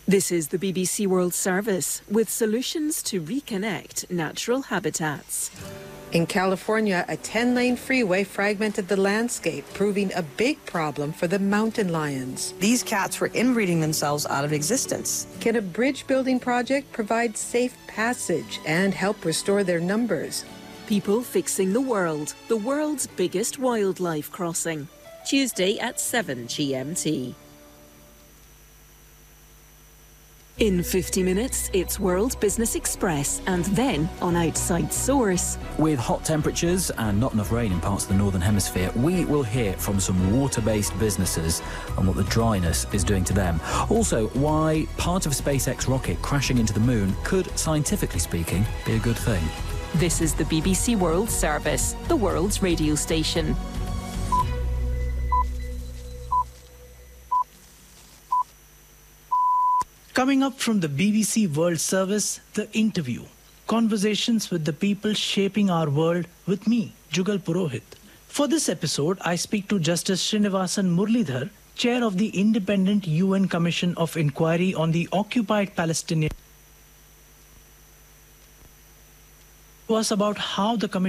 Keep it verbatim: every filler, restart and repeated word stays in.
This is the B B C World Service with solutions to reconnect natural habitats. In California, a ten-lane freeway fragmented the landscape, proving a big problem for the mountain lions. These cats were inbreeding themselves out of existence. Can a bridge building project provide safe passage and help restore their numbers? People Fixing the World, the world's biggest wildlife crossing. Tuesday at seven G M T. In fifty minutes, it's World Business Express and then on Outside Source. With hot temperatures and not enough rain in parts of the Northern Hemisphere, we will hear from some water-based businesses and what the dryness is doing to them. Also, why part of a SpaceX rocket crashing into the moon could, scientifically speaking, be a good thing. This is the B B C World Service, the world's radio station. Coming up from the B B C World Service, The Interview. Conversations with the people shaping our world with me, Jugal Purohit. For this episode, I speak to Justice Srinivasan Muralidhar, Chair of the Independent U N Commission of Inquiry on the Occupied Palestinian. To us about how the commission